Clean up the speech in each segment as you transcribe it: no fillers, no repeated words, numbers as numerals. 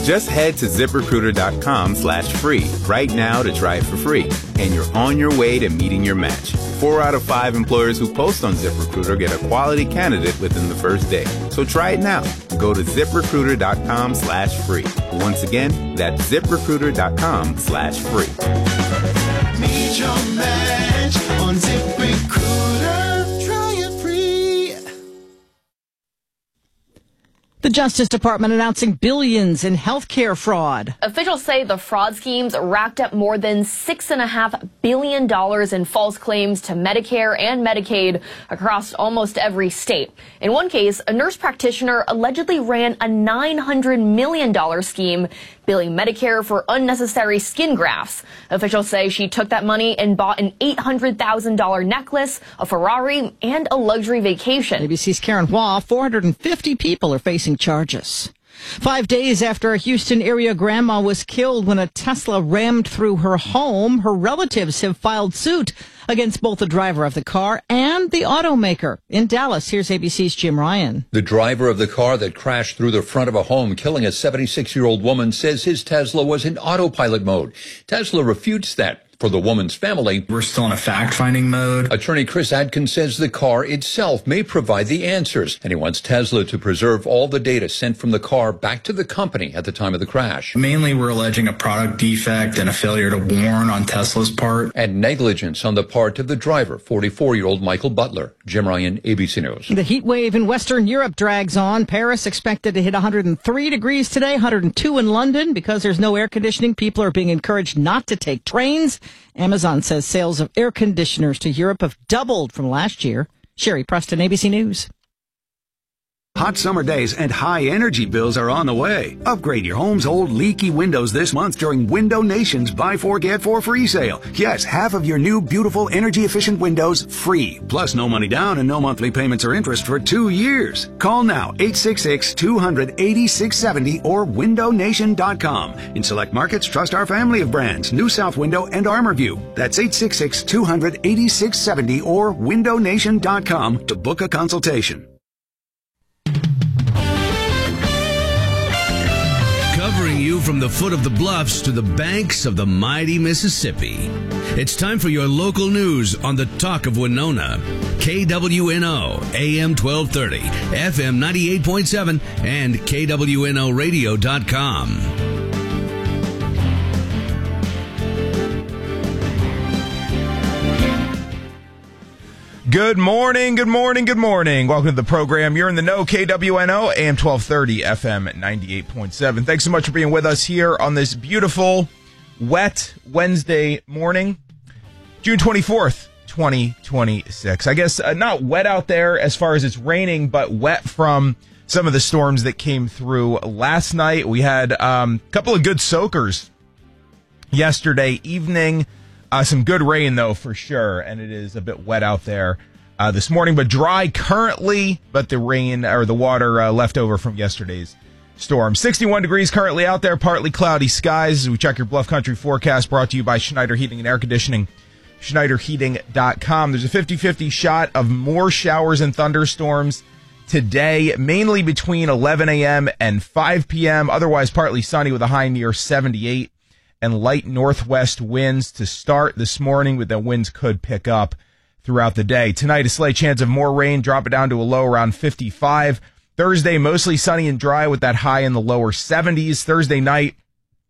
Just head to ZipRecruiter.com/free right now to try it for free. And you're on your way to meeting your match. 4 out of 5 employers who post on ZipRecruiter get a quality candidate within the first day. So try it now. Go to ZipRecruiter.com/free. Once again, that's ZipRecruiter.com/free. Meet your match on ZipRecruiter. Try it free. The Justice Department announcing billions in healthcare fraud. Officials say the fraud schemes racked up more than $6.5 billion in false claims to Medicare and Medicaid across almost every state. In one case, a nurse practitioner allegedly ran a $900 million scheme billing Medicare for unnecessary skin grafts. Officials say she took that money and bought an $800,000 necklace, a Ferrari, and a luxury vacation. ABC's Karen Hua, 450 people are facing charges. 5 days after a Houston area grandma was killed when a Tesla rammed through her home, her relatives have filed suit against both the driver of the car and the automaker. In Dallas, here's ABC's Jim Ryan. The driver of the car that crashed through the front of a home, killing a 76-year-old woman, says his Tesla was in autopilot mode. Tesla refutes that. For the woman's family, we're still in a fact-finding mode. Attorney Chris Adkins says the car itself may provide the answers, and he wants Tesla to preserve all the data sent from the car back to the company at the time of the crash. Mainly, we're alleging a product defect and a failure to warn on Tesla's part. And negligence on the part of the driver, 44-year-old Michael Butler. Jim Ryan, ABC News. The heat wave in Western Europe drags on. Paris expected to hit 103 degrees today, 102 in London. Because there's no air conditioning, people are being encouraged not to take trains. Amazon says sales of air conditioners to Europe have doubled from last year. Sherry Preston, ABC News. Hot summer days and high energy bills are on the way. Upgrade your home's old leaky windows this month during Window Nation's Buy 4 Get 4 free sale. Yes, half of your new beautiful energy efficient windows free. Plus no money down and no monthly payments or interest for 2 years. Call now 866-200-8670 or windownation.com. In select markets, trust our family of brands, New South Window and ArmorView. That's 866-200-8670 or windownation.com to book a consultation. Covering you from the foot of the bluffs to the banks of the mighty Mississippi. It's time for your local news on the Talk of Winona. KWNO, AM 1230, FM 98.7, and KWNOradio.com. Good morning, good morning, good morning. Welcome to the program. You're in the know, KWNO, AM 1230, FM 98.7. Thanks so much for being with us here on this beautiful, wet Wednesday morning, June 24th, 2026. I guess not wet out there as far as it's raining, but wet from some of the storms that came through last night. We had a couple of good soakers yesterday evening. Some good rain, though, for sure, and it is a bit wet out there this morning, but dry currently, but the rain or the water left over from yesterday's storm. 61 degrees currently out there, partly cloudy skies. As we check your Bluff Country forecast, brought to you by Schneider Heating and Air Conditioning, SchneiderHeating.com. There's a 50-50 shot of more showers and thunderstorms today, mainly between 11 a.m. and 5 p.m., otherwise partly sunny with a high near 78. And light northwest winds to start this morning, with the winds could pick up throughout the day. Tonight, a slight chance of more rain, drop it down to a low around 55. Thursday, mostly sunny and dry with that high in the lower 70s. Thursday night,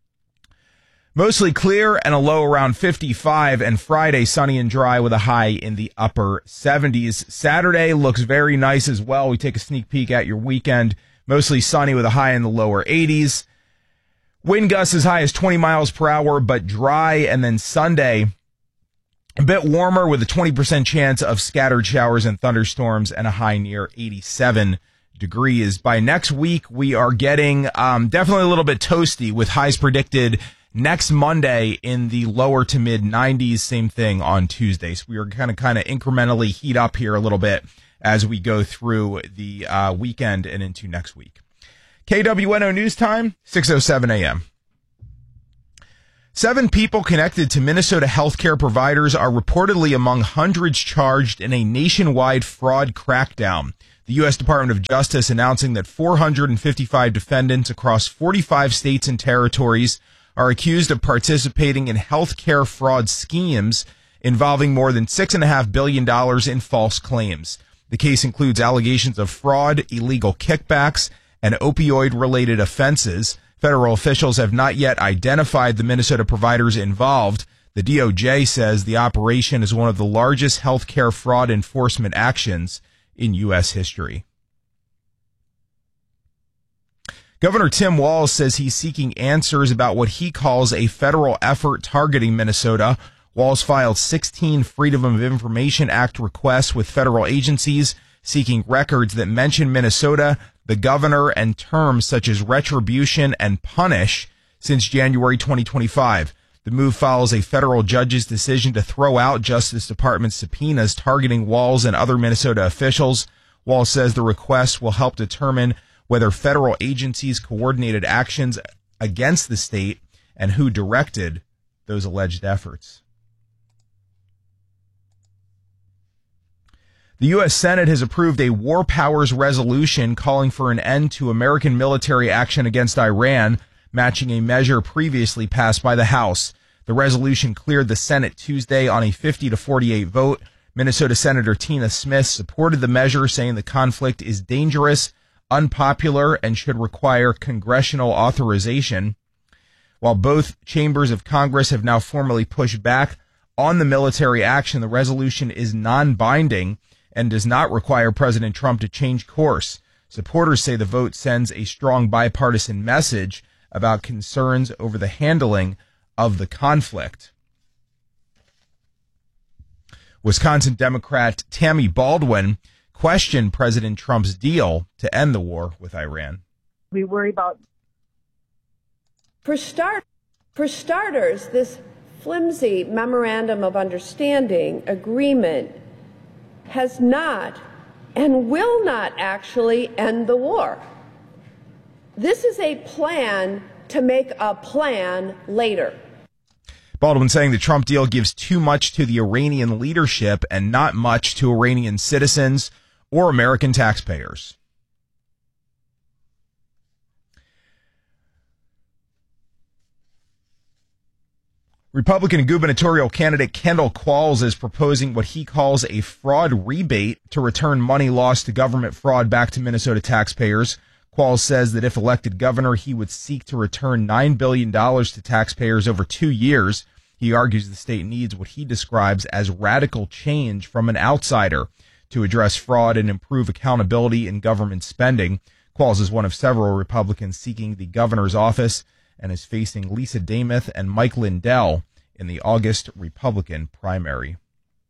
mostly clear and a low around 55. And Friday, sunny and dry with a high in the upper 70s. Saturday looks very nice as well. We take a sneak peek at your weekend. Mostly sunny with a high in the lower 80s. Wind gusts as high as 20 miles per hour, but dry. And then Sunday, a bit warmer with a 20% chance of scattered showers and thunderstorms and a high near 87 degrees. By next week, we are getting definitely a little bit toasty with highs predicted next Monday in the lower to mid 90s. Same thing on Tuesday. So we are kind of incrementally heat up here a little bit as we go through the weekend and into next week. KWNO News Time, 6:07 a.m. 7 people connected to Minnesota healthcare providers are reportedly among hundreds charged in a nationwide fraud crackdown. The U.S. Department of Justice announcing that 455 defendants across 45 states and territories are accused of participating in healthcare fraud schemes involving more than $6.5 billion in false claims. The case includes allegations of fraud, illegal kickbacks, and opioid-related offenses. Federal officials have not yet identified the Minnesota providers involved. The DOJ says the operation is one of the largest healthcare fraud enforcement actions in U.S. history. Governor Tim Walz says he's seeking answers about what he calls a federal effort targeting Minnesota. Walz filed 16 Freedom of Information Act requests with federal agencies seeking records that mention Minnesota, the governor, and terms such as retribution and punish since January 2025. The move follows a federal judge's decision to throw out Justice Department subpoenas targeting Walz and other Minnesota officials. Walz says the request will help determine whether federal agencies coordinated actions against the state and who directed those alleged efforts. The U.S. Senate has approved a war powers resolution calling for an end to American military action against Iran, matching a measure previously passed by the House. The resolution cleared the Senate Tuesday on a 50-48 vote. Minnesota Senator Tina Smith supported the measure, saying the conflict is dangerous, unpopular, and should require congressional authorization. While both chambers of Congress have now formally pushed back on the military action, the resolution is non-binding and does not require President Trump to change course. Supporters say the vote sends a strong bipartisan message about concerns over the handling of the conflict. Wisconsin Democrat Tammy Baldwin questioned President Trump's deal to end the war with Iran. We worry about, for starters, this flimsy memorandum of understanding agreement has not and will not actually end the war. This is a plan to make a plan later. Baldwin saying the Trump deal gives too much to the Iranian leadership and not much to Iranian citizens or American taxpayers. Republican gubernatorial candidate Kendall Qualls is proposing what he calls a fraud rebate to return money lost to government fraud back to Minnesota taxpayers. Qualls says that if elected governor, he would seek to return $9 billion to taxpayers over 2 years. He argues the state needs what he describes as radical change from an outsider to address fraud and improve accountability in government spending. Qualls is one of several Republicans seeking the governor's office and is facing Lisa Damath and Mike Lindell in the August Republican primary.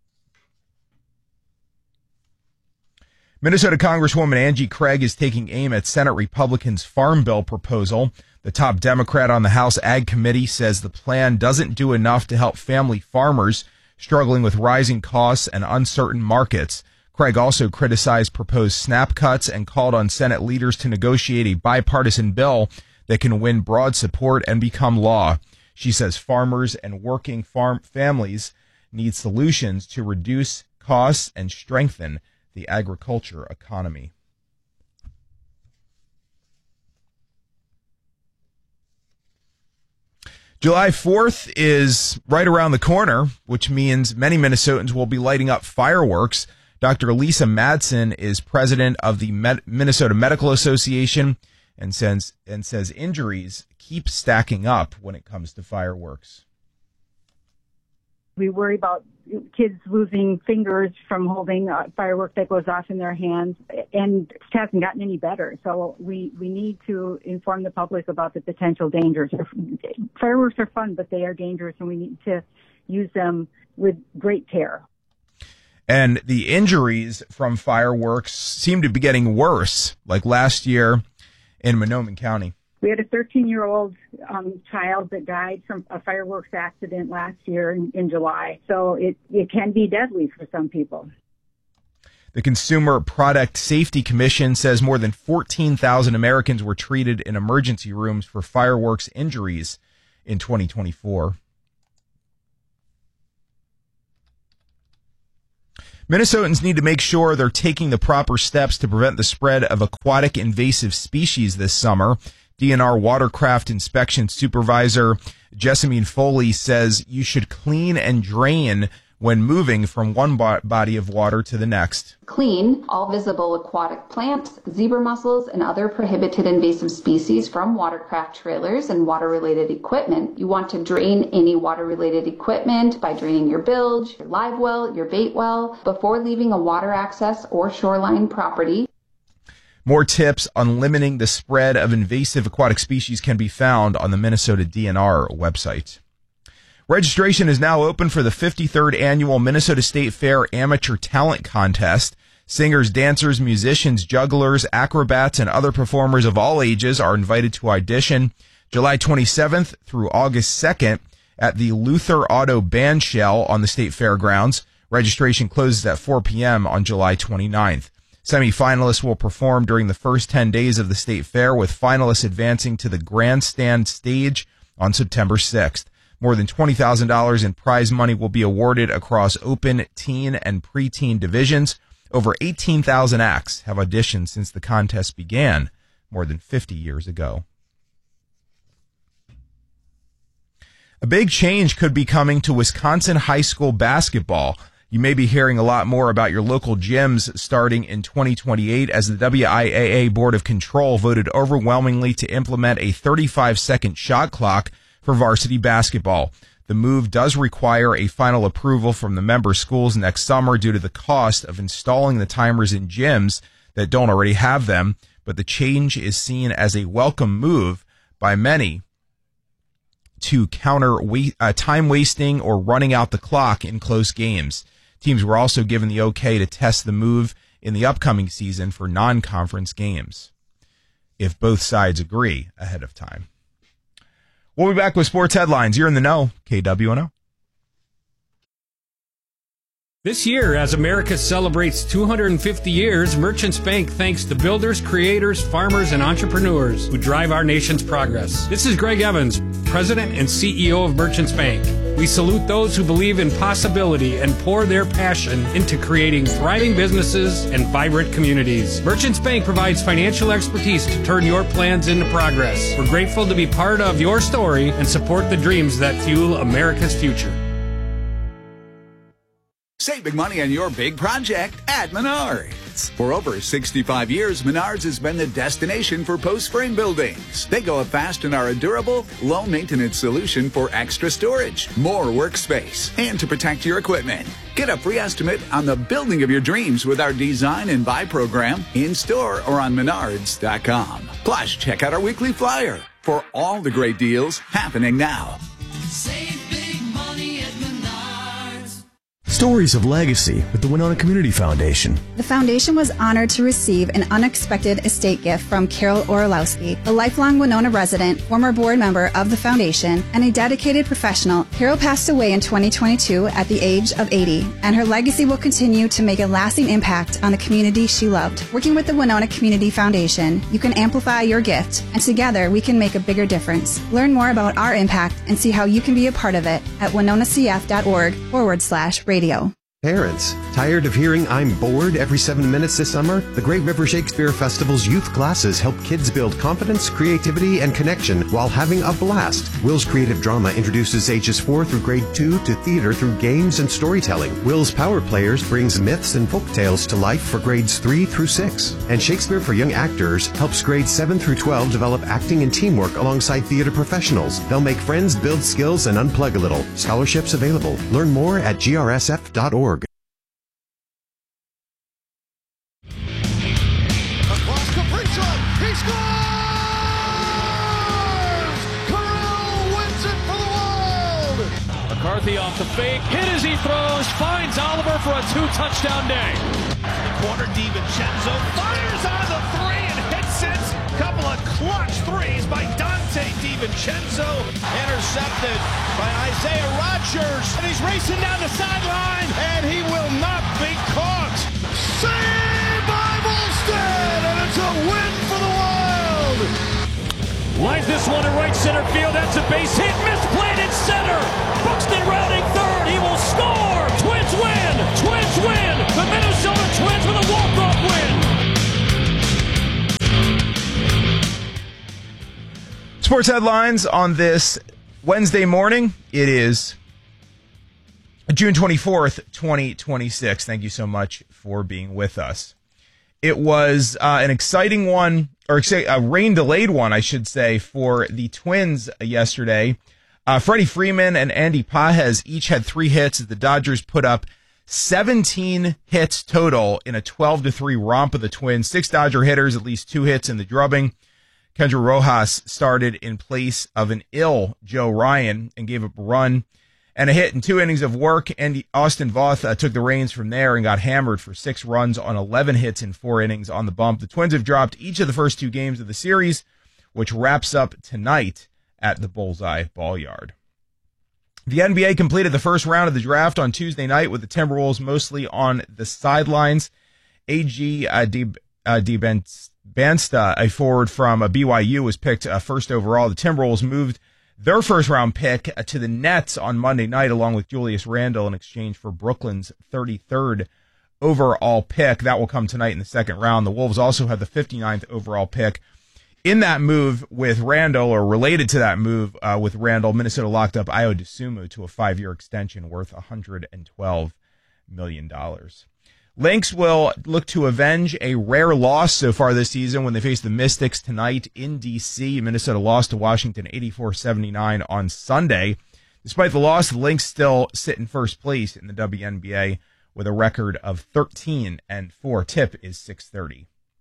Minnesota Congresswoman Angie Craig is taking aim at Senate Republicans' Farm Bill proposal. The top Democrat on the House Ag Committee says the plan doesn't do enough to help family farmers struggling with rising costs and uncertain markets. Craig also criticized proposed SNAP cuts and called on Senate leaders to negotiate a bipartisan bill that can win broad support and become law. She says farmers and working farm families need solutions to reduce costs and strengthen the agriculture economy. July 4th is right around the corner, which means many Minnesotans will be lighting up fireworks. Dr. Lisa Madsen is president of the Minnesota Medical Association and says injuries keep stacking up when it comes to fireworks. We worry about kids losing fingers from holding fireworks that goes off in their hands, and it hasn't gotten any better. So we need to inform the public about the potential dangers. Fireworks are fun, but they are dangerous, and we need to use them with great care. And the injuries from fireworks seem to be getting worse, like last year in Monoman County. We had a 13-year-old child that died from a fireworks accident last year in July. So it can be deadly for some people. The Consumer Product Safety Commission says more than 14,000 Americans were treated in emergency rooms for fireworks injuries in 2024. Minnesotans need to make sure they're taking the proper steps to prevent the spread of aquatic invasive species this summer. DNR Watercraft Inspection Supervisor Jessamine Foley says you should clean and drain when moving from one body of water to the next. Clean all visible aquatic plants, zebra mussels, and other prohibited invasive species from watercraft trailers and water-related equipment. You want to drain any water-related equipment by draining your bilge, your live well, your bait well, before leaving a water access or shoreline property. More tips on limiting the spread of invasive aquatic species can be found on the Minnesota DNR website. Registration is now open for the 53rd annual Minnesota State Fair Amateur Talent Contest. Singers, dancers, musicians, jugglers, acrobats, and other performers of all ages are invited to audition July 27th through August 2nd at the Luther Auto Band Shell on the State Fairgrounds. Registration closes at 4 p.m. on July 29th. Semi-finalists will perform during the first 10 days of the State Fair, with finalists advancing to the grandstand stage on September 6th. More than $20,000 in prize money will be awarded across open, teen, and preteen divisions. Over 18,000 acts have auditioned since the contest began more than 50 years ago. A big change could be coming to Wisconsin high school basketball. You may be hearing a lot more about your local gyms starting in 2028 as the WIAA Board of Control voted overwhelmingly to implement a 35-second shot clock for varsity basketball. The move does require a final approval from the member schools next summer due to the cost of installing the timers in gyms that don't already have them, but the change is seen as a welcome move by many to counter time wasting or running out the clock in close games. Teams were also given the okay to test the move in the upcoming season for non-conference games, if both sides agree ahead of time. We'll be back with sports headlines. You're in the know, KWNO. This year, as America celebrates 250 years, Merchants Bank thanks the builders, creators, farmers, and entrepreneurs who drive our nation's progress. This is Greg Evans, President and CEO of Merchants Bank. We salute those who believe in possibility and pour their passion into creating thriving businesses and vibrant communities. Merchants Bank provides financial expertise to turn your plans into progress. We're grateful to be part of your story and support the dreams that fuel America's future. Save big money on your big project at Menards. For over 65 years, Menards has been the destination for post-frame buildings. They go up fast and are a durable, low-maintenance solution for extra storage, more workspace, and to protect your equipment. Get a free estimate on the building of your dreams with our Design and Buy program in-store or on Menards.com. Plus, check out our weekly flyer for all the great deals happening now. Save big money at Menards. Stories of Legacy with the Winona Community Foundation. The foundation was honored to receive an unexpected estate gift from Carol Orlowski, a lifelong Winona resident, former board member of the foundation, and a dedicated professional. Carol passed away in 2022 at the age of 80, and her legacy will continue to make a lasting impact on the community she loved. Working with the Winona Community Foundation, you can amplify your gift, and together we can make a bigger difference. Learn more about our impact and see how you can be a part of it at winonacf.org/radio. Parents, tired of hearing "I'm bored" every 7 minutes this summer? The Great River Shakespeare Festival's youth classes help kids build confidence, creativity, and connection while having a blast. Will's Creative Drama introduces ages 4 through grade 2 to theater through games and storytelling. Will's Power Players brings myths and folktales to life for grades 3 through 6. And Shakespeare for Young Actors helps grades 7 through 12 develop acting and teamwork alongside theater professionals. They'll make friends, build skills, and unplug a little. Scholarships available. Learn more at grsf.org. McCarthy off the fake, hit as he throws, finds Oliver for a 2-touchdown day. Corner DiVincenzo fires on the three and hits it. Couple of clutch threes by Dante DiVincenzo. Intercepted by Isaiah Rodgers. And he's racing down the sideline, and he will not be caught. Saved by Volstead, and it's a win for the Wild. Lines this one to right center field. That's a base hit. Misplayed in center. Buxton rounding third. He will score. Twins win. Twins win. The Sports headlines on this Wednesday morning. It is June 24th, 2026. Thank you so much for being with us. It was an exciting one, or a rain-delayed one, I should say, for the Twins yesterday. Freddie Freeman and Andy Pages each had 3 hits as the Dodgers put up 17 hits total in a 12-3 romp of the Twins. 6 Dodger hitters, at least 2 hits in the drubbing. Kendra Rojas started in place of an ill Joe Ryan and gave up a run and a hit in 2 innings of work. And Austin Voth took the reins from there and got hammered for 6 runs on 11 hits in 4 innings on the bump. The Twins have dropped each of the first 2 games of the series, which wraps up tonight at the Bullseye Ball-Yard. The NBA completed the first round of the draft on Tuesday night with the Timberwolves mostly on the sidelines. A.G. Bansta, a forward from BYU, was picked first overall. The Timberwolves moved their first-round pick to the Nets on Monday night, along with Julius Randle, in exchange for Brooklyn's 33rd overall pick. That will come tonight in the second round. The Wolves also have the 59th overall pick. In that move with Randle, or related to that move with Randle, Minnesota locked up Ayo Dosunmu to a 5-year extension worth $112 million. Lynx will look to avenge a rare loss so far this season when they face the Mystics tonight in D.C. Minnesota lost to Washington 84-79 on Sunday. Despite the loss, the Lynx still sit in first place in the WNBA with a record of 13-4. Tip is 6:30.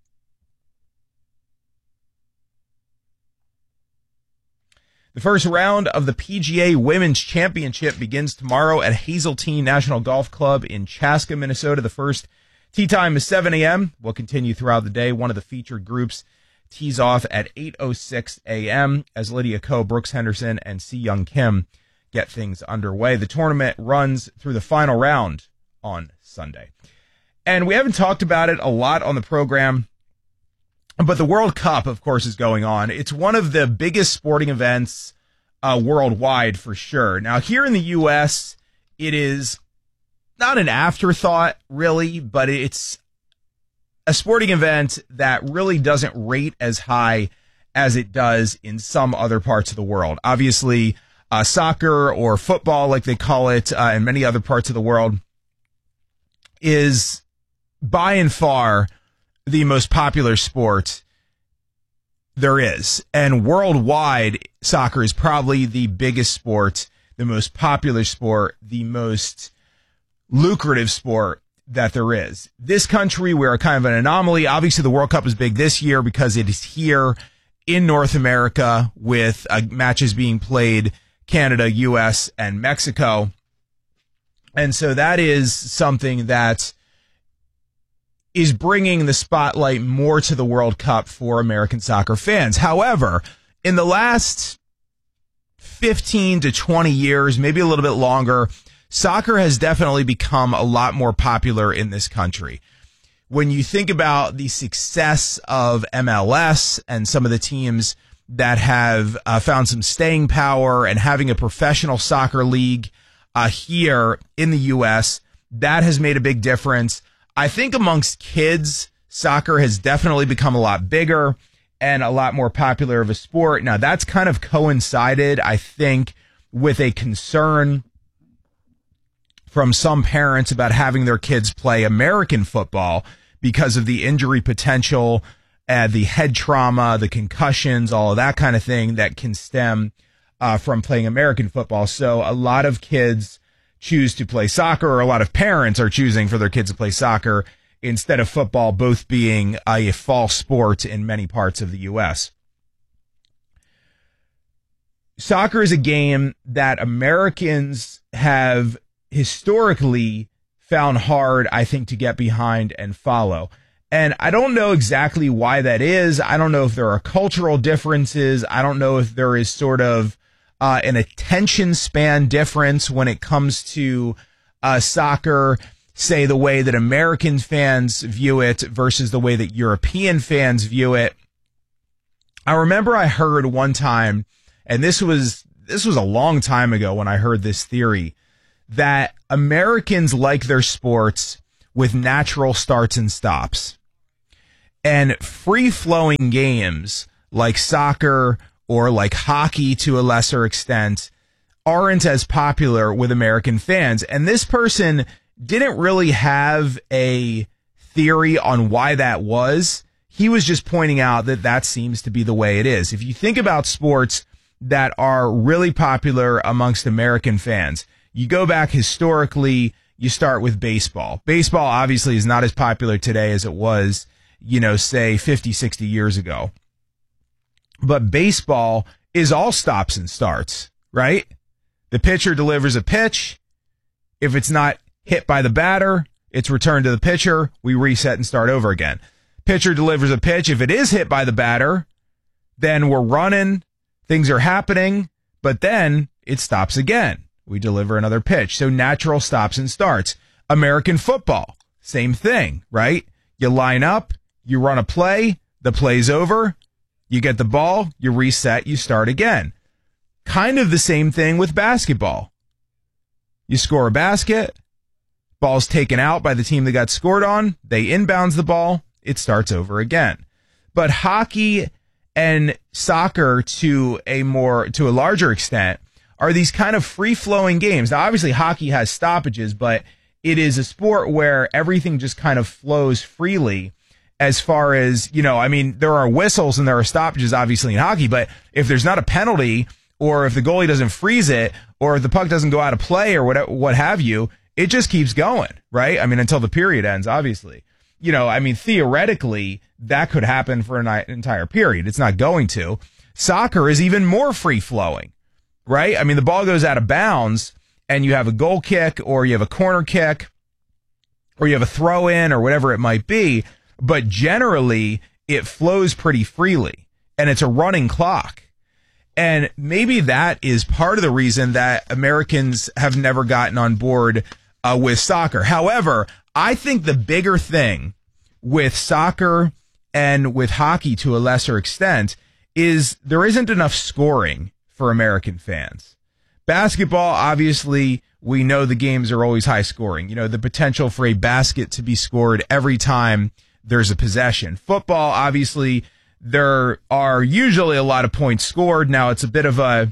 The first round of the PGA Women's Championship begins tomorrow at Hazeltine National Golf Club in Chaska, Minnesota. The first tee time is 7 a.m. Will continue throughout the day. One of the featured groups tees off at 8:06 a.m. as Lydia Ko, Brooks Henderson, and Si Young Kim get things underway. The tournament runs through the final round on Sunday. And we haven't talked about it a lot on the program, but the World Cup, of course, is going on. It's one of the biggest sporting events worldwide, for sure. Now, here in the U.S., it is not an afterthought, really, but it's a sporting event that really doesn't rate as high as it does in some other parts of the world. Obviously, soccer, or football, like they call it in many other parts of the world, is by and far the most popular sport there is. And worldwide, soccer is probably the biggest sport, the most popular sport, the most lucrative sport that there is. This country, we're kind of an anomaly. Obviously, the World Cup is big this year because it is here in North America with matches being played Canada, U.S., and Mexico. And so that is something that is bringing the spotlight more to the World Cup for American soccer fans. However, in the last 15 to 20 years, maybe a little bit longer, soccer has definitely become a lot more popular in this country. When you think about the success of MLS and some of the teams that have found some staying power and having a professional soccer league here in the U.S., that has made a big difference. I think amongst kids, soccer has definitely become a lot bigger and a lot more popular of a sport. Now, that's kind of coincided, I think, with a concern from some parents about having their kids play American football because of the injury potential, the head trauma, the concussions, all of that kind of thing that can stem from playing American football. So a lot of kids choose to play soccer, or a lot of parents are choosing for their kids to play soccer instead of football, both being a fall sport in many parts of the U.S. Soccer is a game that Americans have historically found hard, I think, to get behind and follow. And I don't know exactly why that is. I don't know if there are cultural differences. I don't know if there is sort of an attention span difference when it comes to soccer, say the way that American fans view it versus the way that European fans view it. I remember I heard one time, and this was a long time ago when I heard this theory, that Americans like their sports with natural starts and stops. And free-flowing games like soccer or like hockey to a lesser extent, aren't as popular with American fans. And this person didn't really have a theory on why that was. He was just pointing out that that seems to be the way it is. If you think about sports that are really popular amongst American fans, you go back historically, you start with baseball. Baseball obviously is not as popular today as it was, say 50, 60 years ago. But baseball is all stops and starts, right? The pitcher delivers a pitch. If it's not hit by the batter, it's returned to the pitcher. We reset and start over again. Pitcher delivers a pitch. If it is hit by the batter, then we're running. Things are happening, but then it stops again. We deliver another pitch. So natural stops and starts. American football, same thing, right? You line up, you run a play, the play's over, you get the ball, you reset, you start again. Kind of the same thing with basketball. You score a basket, ball's taken out by the team that got scored on, they inbounds the ball, it starts over again. But hockey and soccer to a larger extent are these kind of free-flowing games. Now, obviously, hockey has stoppages, but it is a sport where everything just kind of flows freely as far as, there are whistles and there are stoppages, obviously, in hockey, but if there's not a penalty or if the goalie doesn't freeze it or if the puck doesn't go out of play or what have you, it just keeps going, right? Until the period ends, obviously. Theoretically, that could happen for an entire period. It's not going to. Soccer is even more free-flowing, right? The ball goes out of bounds and you have a goal kick or you have a corner kick or you have a throw-in or whatever it might be, but generally it flows pretty freely and it's a running clock. And maybe that is part of the reason that Americans have never gotten on board with soccer. However, I think the bigger thing with soccer and with hockey to a lesser extent is there isn't enough scoring for American fans. Basketball, obviously, we know the games are always high scoring. The potential for a basket to be scored every time there's a possession. Football, obviously, there are usually a lot of points scored. Now it's a bit of a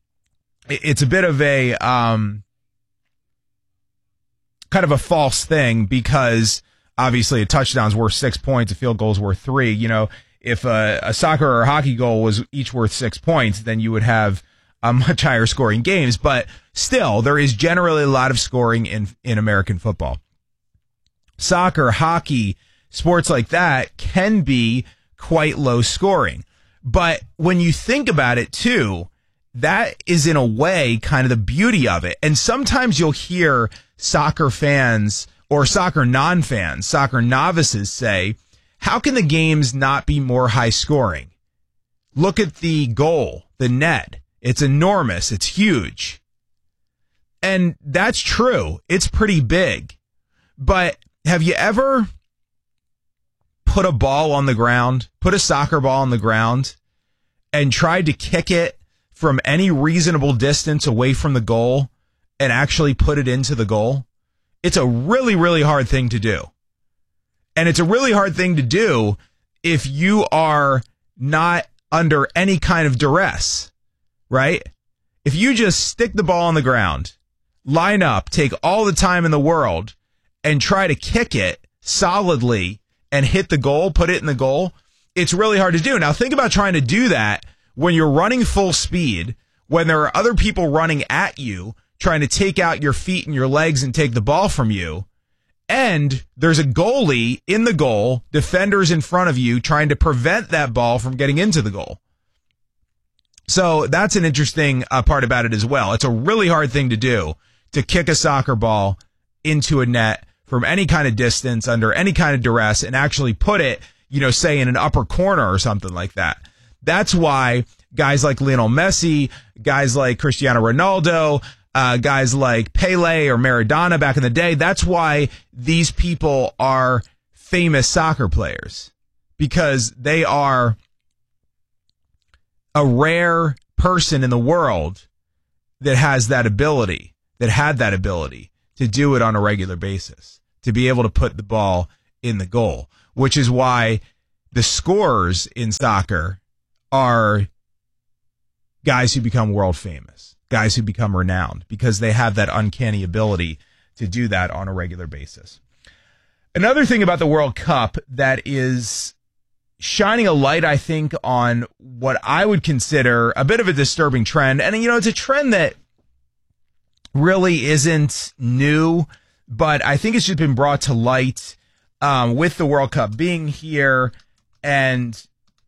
kind of a false thing because obviously a touchdown's worth 6 points, a field goal's worth 3. If a soccer or a hockey goal was each worth 6 points, then you would have much higher scoring games. But still, there is generally a lot of scoring in American football. Soccer, hockey, sports like that can be quite low scoring. But when you think about it too, that is in a way kind of the beauty of it. And sometimes you'll hear soccer fans or soccer non-fans, soccer novices say, how can the games not be more high scoring? Look at the goal, the net. It's enormous. It's huge. And that's true. It's pretty big. But have you ever put a ball on the ground, put a soccer ball on the ground, and tried to kick it from any reasonable distance away from the goal and actually put it into the goal? It's a really, really hard thing to do. And it's a really hard thing to do if you are not under any kind of duress, right? If you just stick the ball on the ground, line up, take all the time in the world, and try to kick it solidly and hit the goal, put it in the goal, it's really hard to do. Now think about trying to do that when you're running full speed, when there are other people running at you, trying to take out your feet and your legs and take the ball from you. And there's a goalie in the goal, defenders in front of you trying to prevent that ball from getting into the goal. So that's an interesting part about it as well. It's a really hard thing to do, to kick a soccer ball into a net from any kind of distance, under any kind of duress, and actually put it, say in an upper corner or something like that. That's why guys like Lionel Messi, guys like Cristiano Ronaldo, guys like Pele or Maradona back in the day, that's why these people are famous soccer players, because they are a rare person in the world that has that ability, that had that ability to do it on a regular basis, to be able to put the ball in the goal, which is why the scorers in soccer are guys who become world famous, guys who become renowned, because they have that uncanny ability to do that on a regular basis. Another thing about the World Cup that is shining a light, I think, on what I would consider a bit of a disturbing trend. And, it's a trend that really isn't new, but I think it's just been brought to light with the World Cup being here and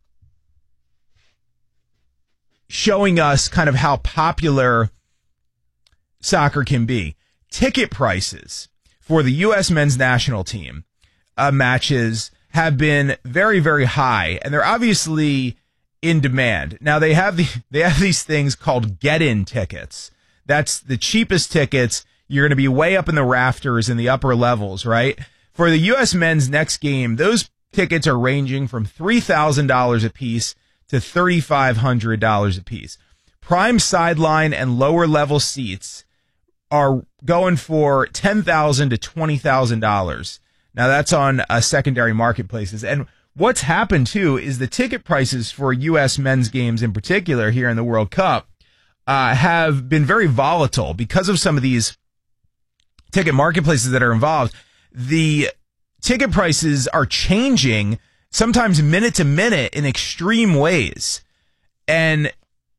showing us kind of how popular soccer can be. Ticket prices for the U.S. men's national team matches have been very, very high, and they're obviously in demand. Now, they have these things called get-in tickets. That's the cheapest tickets. You're going to be way up in the rafters in the upper levels, right? For the U.S. men's next game, those tickets are ranging from $3,000 a piece to $3,500 a piece. Prime sideline and lower level seats are going for $10,000 to $20,000. Now, that's on secondary marketplaces. And what's happened, too, is the ticket prices for U.S. men's games in particular here in the World Cup have been very volatile because of some of these ticket marketplaces that are involved. The ticket prices are changing sometimes minute to minute in extreme ways. And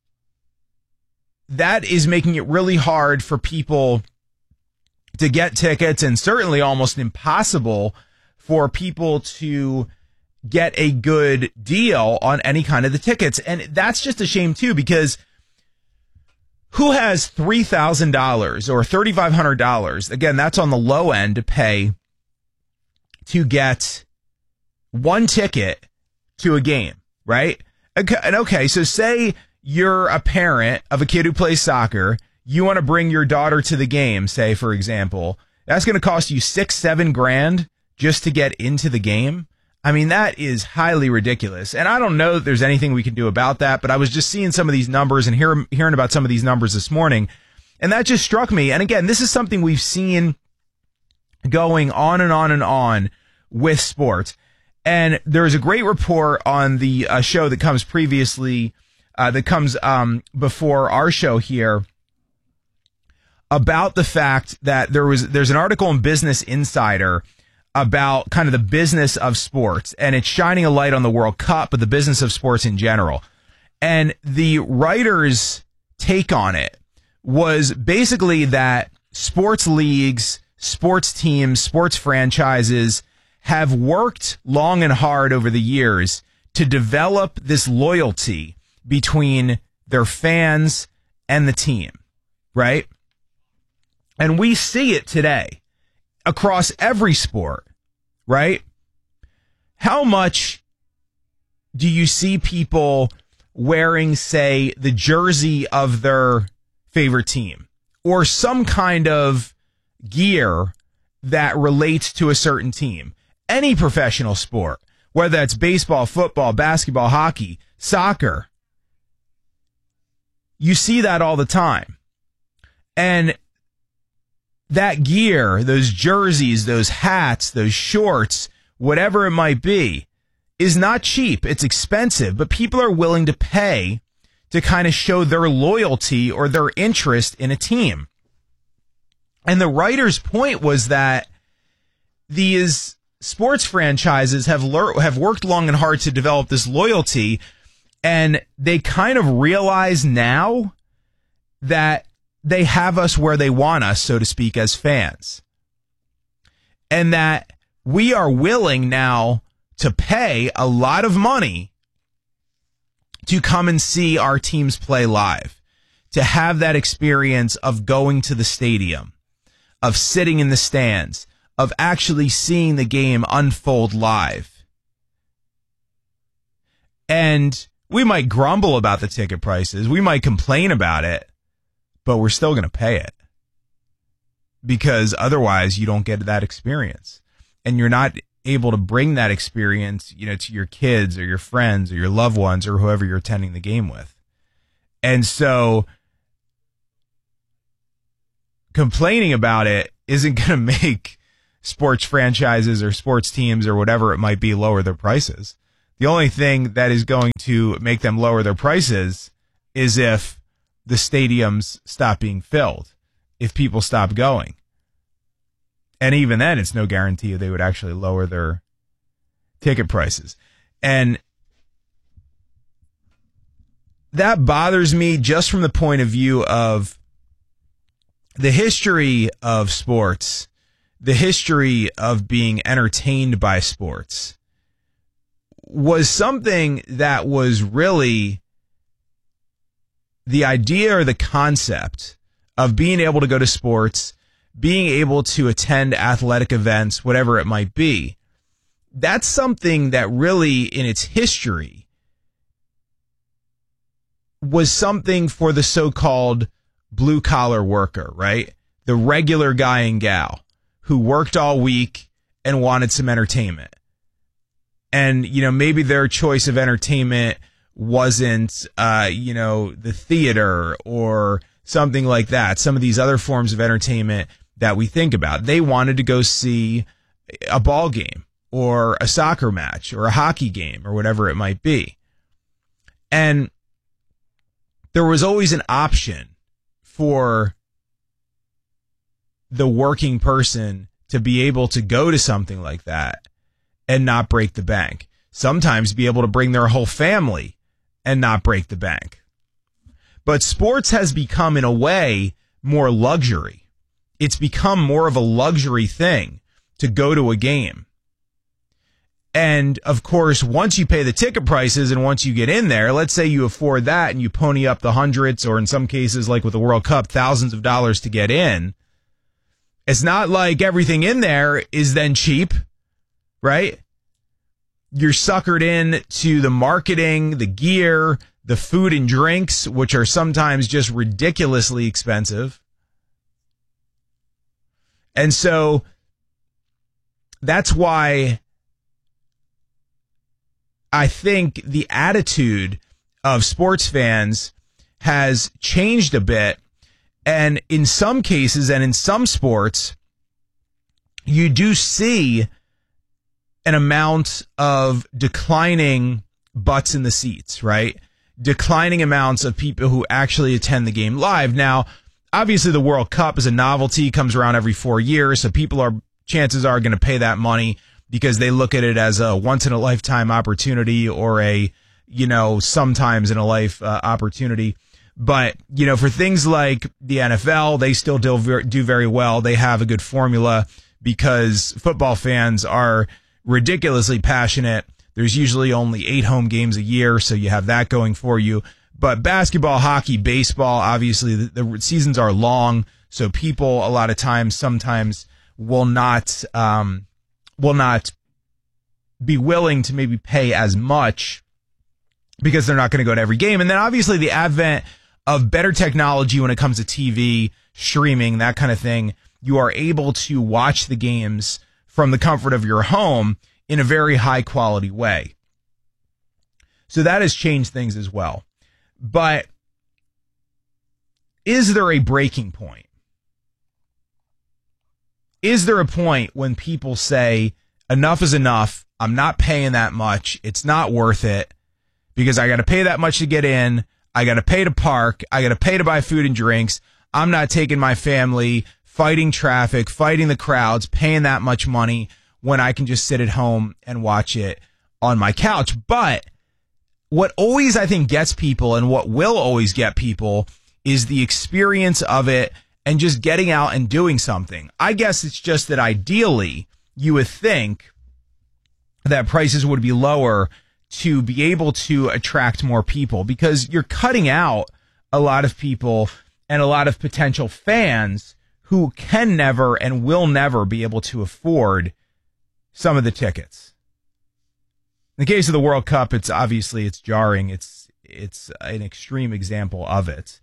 that is making it really hard for people to get tickets, and certainly almost impossible for people to get a good deal on any kind of the tickets. And that's just a shame, too, because who has $3,000 or $3,500? Again, that's on the low end to pay to get one ticket to a game, right? And okay, so say you're a parent of a kid who plays soccer. You want to bring your daughter to the game, say, for example. That's going to cost you $6-7 grand just to get into the game. I mean, that is highly ridiculous. And I don't know that there's anything we can do about that, but I was just seeing some of these numbers and hearing about some of these numbers this morning, and that just struck me. And again, this is something we've seen going on and on and on with sports. And there's a great report on the show that comes previously, that comes before our show here, about the fact that there's an article in Business Insider about kind of the business of sports, and it's shining a light on the World Cup, but the business of sports in general. And the writer's take on it was basically that sports leagues, sports teams, sports franchises have worked long and hard over the years to develop this loyalty between their fans and the team, right? And we see it today across every sport, right? How much do you see people wearing, say, the jersey of their favorite team or some kind of gear that relates to a certain team? Any professional sport, whether that's baseball, football, basketball, hockey, soccer, you see that all the time. And that gear, those jerseys, those hats, those shorts, whatever it might be, is not cheap. It's expensive, but people are willing to pay to kind of show their loyalty or their interest in a team. And the writer's point was that these sports franchises have worked long and hard to develop this loyalty, and they kind of realize now that they have us where they want us, so to speak, as fans. And that we are willing now to pay a lot of money to come and see our teams play live, to have that experience of going to the stadium, of sitting in the stands, of actually seeing the game unfold live. And we might grumble about the ticket prices. We might complain about it, but we're still going to pay it, because otherwise you don't get that experience, and you're not able to bring that experience, to your kids or your friends or your loved ones or whoever you're attending the game with. And so complaining about it isn't going to make sports franchises or sports teams or whatever it might be lower their prices. The only thing that is going to make them lower their prices is if the stadiums stop being filled, if people stop going. And even then, it's no guarantee they would actually lower their ticket prices. And that bothers me just from the point of view of the history of sports, the history of being entertained by sports was something that was really the idea or the concept of being able to go to sports, being able to attend athletic events, whatever it might be. That's something that really in its history was something for the so-called blue-collar worker, right? The regular guy and gal who worked all week and wanted some entertainment. And, maybe their choice of entertainment wasn't, the theater or something like that. Some of these other forms of entertainment that we think about. They wanted to go see a ball game or a soccer match or a hockey game or whatever it might be. And there was always an option for the working person to be able to go to something like that and not break the bank. Sometimes be able to bring their whole family and not break the bank. But sports has become, in a way, more luxury. It's become more of a luxury thing to go to a game. And, of course, once you pay the ticket prices and once you get in there, let's say you afford that and you pony up the hundreds or in some cases, like with the World Cup, thousands of dollars to get in. It's not like everything in there is then cheap, right? You're suckered in to the marketing, the gear, the food and drinks, which are sometimes just ridiculously expensive. And so that's why I think the attitude of sports fans has changed a bit. And in some cases and in some sports, you do see an amount of declining butts in the seats, right? Declining amounts of people who actually attend the game live. Now, obviously the World Cup is a novelty, comes around every 4 years, so chances are going to pay that money because they look at it as a once in a lifetime opportunity or a, sometimes in a life opportunity. But, for things like the NFL, they still do very well. They have a good formula because football fans are ridiculously passionate. There's usually only 8 home games a year, so you have that going for you. But basketball, hockey, baseball, obviously the seasons are long, so people a lot of times sometimes will not be willing to maybe pay as much because they're not going to go to every game. And then obviously the advent of better technology when it comes to TV, streaming, that kind of thing, you are able to watch the games from the comfort of your home in a very high quality way. So that has changed things as well. But is there a breaking point? Is there a point when people say, enough is enough, I'm not paying that much, it's not worth it, because I got to pay that much to get in, I got to pay to park, I got to pay to buy food and drinks, I'm not taking my family, fighting traffic, fighting the crowds, paying that much money when I can just sit at home and watch it on my couch. But what always, I think, gets people and what will always get people is the experience of it and just getting out and doing something. I guess it's just that ideally you would think that prices would be lower to be able to attract more people because you're cutting out a lot of people and a lot of potential fans who can never and will never be able to afford some of the tickets. In the case of the World Cup, it's jarring. It's an extreme example of it,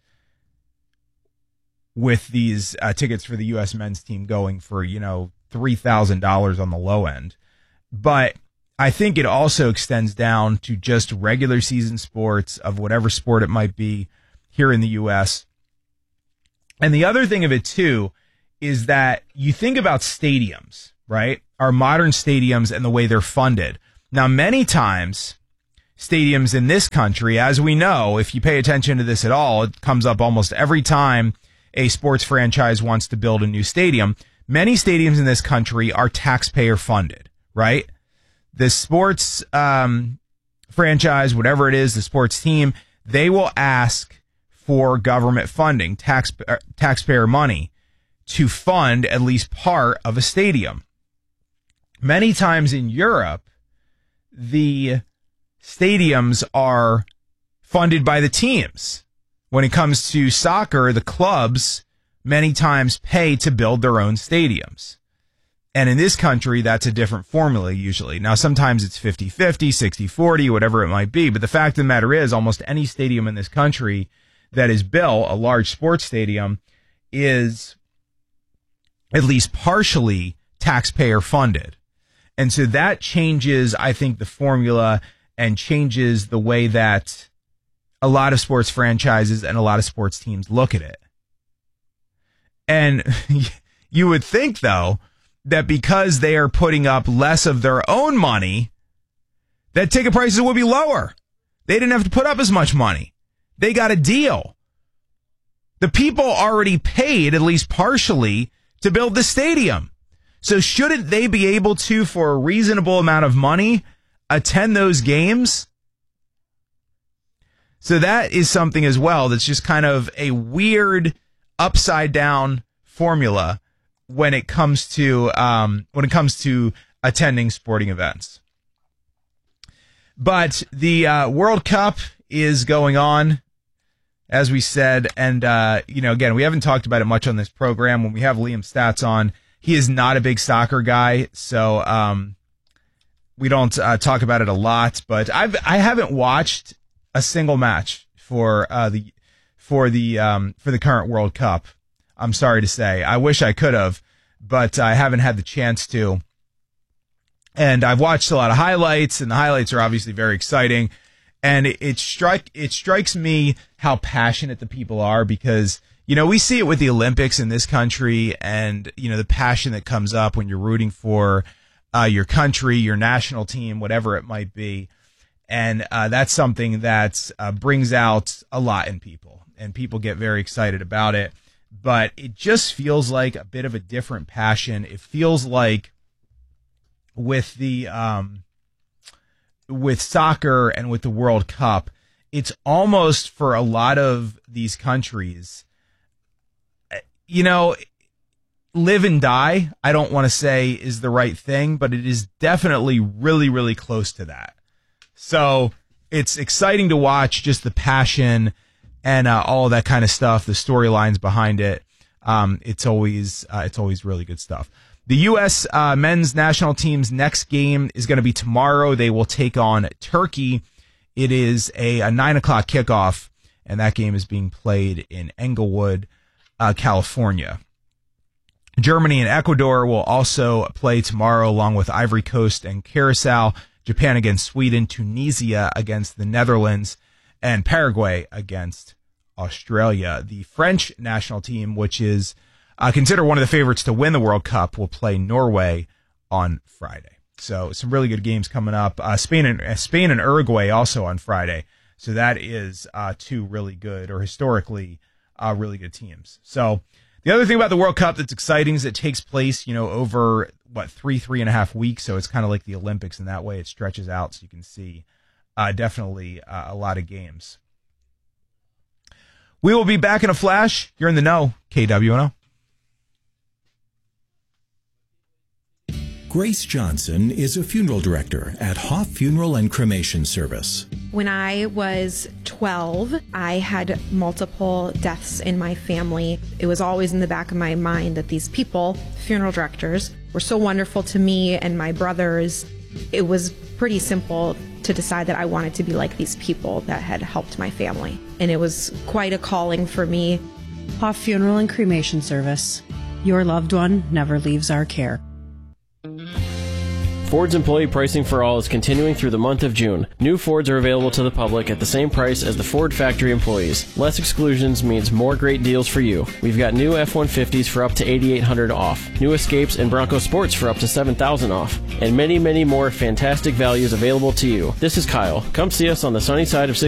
with these tickets for the U.S. men's team going for, $3,000 on the low end. But I think it also extends down to just regular season sports of whatever sport it might be here in the U.S. And the other thing of it, too, is that you think about stadiums, right? Our modern stadiums and the way they're funded. Now, many times, stadiums in this country. As we know, if you pay attention to this at all, it comes up almost every time a sports franchise wants to build a new stadium. Many stadiums in this country are taxpayer funded, right? The sports franchise, whatever it is, the sports team, they will ask for government funding, taxpayer money, to fund at least part of a stadium. Many times in Europe, the stadiums are funded by the teams. When it comes to soccer, the clubs many times pay to build their own stadiums. And in this country, that's a different formula usually. Now, sometimes it's 50-50, 60-40, whatever it might be. But the fact of the matter is, almost any stadium in this country that is built, a large sports stadium, is at least partially taxpayer funded. And so that changes, I think, the formula and changes the way that a lot of sports franchises and a lot of sports teams look at it. And you would think, though, that because they are putting up less of their own money, that ticket prices would be lower. They didn't have to put up as much money. They got a deal. The people already paid, at least partially, to build the stadium. So shouldn't they be able to, for a reasonable amount of money, attend those games? So that is something as well that's just kind of a weird upside down formula when it comes to attending sporting events. But the World Cup is going on, as we said, and again, we haven't talked about it much on this program. When we have Liam Stats on, he is not a big soccer guy, so we don't talk about it a lot. But I haven't watched a single match for the current World Cup. I'm sorry to say. I wish I could have, but I haven't had the chance to. And I've watched a lot of highlights, and the highlights are obviously very exciting. And it strikes me how passionate the people are, because, we see it with the Olympics in this country, and, the passion that comes up when you're rooting for your country, your national team, whatever it might be. And that's something that brings out a lot in people, and people get very excited about it. But it just feels like a bit of a different passion. It feels like with the with soccer and with the World Cup, it's almost, for a lot of these countries, live and die, I don't want to say is the right thing, but it is definitely really, really close to that. So it's exciting to watch, just the passion and all of that kind of stuff, the storylines behind it. It's always really good stuff. The U.S. men's national team's next game is going to be tomorrow. They will take on Turkey. It is a 9:00 kickoff, and that game is being played in Englewood, California. Germany and Ecuador will also play tomorrow, along with Ivory Coast and Curacao. Japan against Sweden, Tunisia against the Netherlands, and Paraguay against Australia. The French national team, which is considered one of the favorites to win the World Cup, will play Norway on Friday. So some really good games coming up. Spain and Uruguay also on Friday. So that is two really good, or historically really good teams. So the other thing about the World Cup that's exciting is it takes place, over 3.5 weeks. So it's kind of like the Olympics in that way. It stretches out, so you can see definitely a lot of games. We will be back in a flash. You're in the know, KWNO. Grace Johnson is a funeral director at Hoff Funeral and Cremation Service. When I was 12, I had multiple deaths in my family. It was always in the back of my mind that these people, funeral directors, were so wonderful to me and my brothers. It was pretty simple to decide that I wanted to be like these people that had helped my family. And it was quite a calling for me. Hoff Funeral and Cremation Service. Your loved one never leaves our care. Ford's employee pricing for all is continuing through the month of June. New Fords are available to the public at the same price as the Ford factory employees. Less exclusions means more great deals for you. We've got new F-150s for up to $8,800 off, new Escapes and Bronco Sports for up to $7,000 off, and many, many more fantastic values available to you. This is Kyle. Come see us on the sunny side of